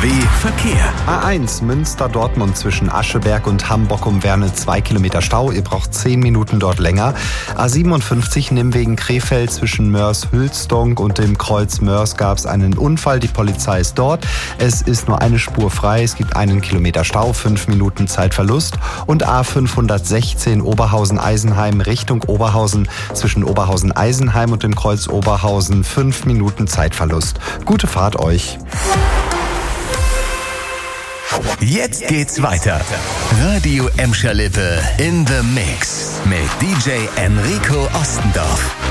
RBB Verkehr. A1 Münster-Dortmund zwischen Ascheberg und Hamburg-Umwerne 2 Kilometer Stau. Ihr braucht 10 Minuten dort länger. A57 Nimwegen-Krefeld zwischen Mörs-Hülsdonk und dem Kreuz Mörs gab es einen Unfall. Die Polizei ist dort. Es ist nur eine Spur frei. Es gibt 1 Kilometer Stau, 5 Minuten Zeitverlust. Und A516 Oberhausen-Eisenheim Richtung Oberhausen zwischen Oberhausen-Eisenheim und dem Kreuz Oberhausen 5 Minuten Zeitverlust. Gute Fahrt euch. Jetzt geht's weiter. Radio Emscher-Lippe in the Mix mit DJ Enrico Ostendorf.